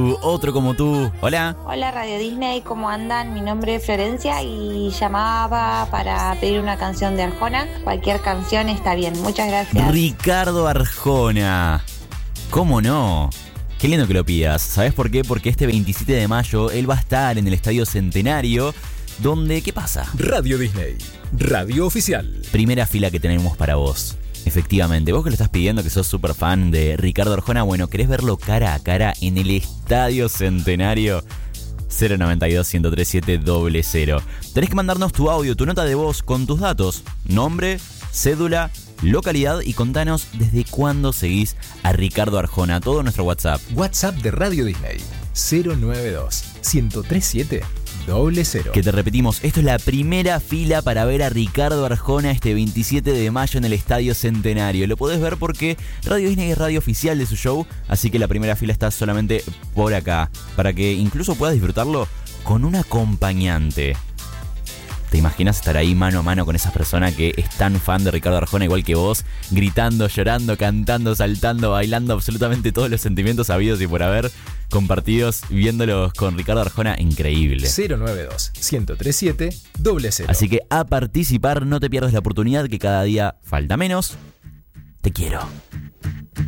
tú, otro como tú. Hola. Hola Radio Disney, ¿cómo andan? Mi nombre es Florencia y llamaba para pedir una canción de Arjona. Cualquier canción está bien, muchas gracias. Ricardo Arjona. ¿Cómo no? Qué lindo que lo pidas. ¿Sabes por qué? Porque este 27 de mayo él va a estar en el Estadio Centenario, donde, ¿qué pasa? Radio Disney, radio oficial. Primera fila que tenemos para vos. Efectivamente, vos que lo estás pidiendo, que sos súper fan de Ricardo Arjona, bueno, ¿querés verlo cara a cara en el Estadio Centenario? 092-137-00. Tenés que mandarnos tu audio, tu nota de voz con tus datos, nombre, cédula, localidad y contanos desde cuándo seguís a Ricardo Arjona. Todo nuestro WhatsApp. WhatsApp de Radio Disney, 092-137-00. Que te repetimos, esto es la primera fila para ver a Ricardo Arjona este 27 de mayo en el Estadio Centenario. Lo podés ver porque Radio Disney es radio oficial de su show, así que la primera fila está solamente por acá, para que incluso puedas disfrutarlo con un acompañante. ¿Te imaginas estar ahí mano a mano con esa persona que es tan fan de Ricardo Arjona igual que vos? Gritando, llorando, cantando, saltando, bailando, absolutamente todos los sentimientos habidos y por haber compartidos, viéndolos con Ricardo Arjona, increíble. 092-137-00. Así que a participar, no te pierdas la oportunidad, que cada día falta menos. Te quiero.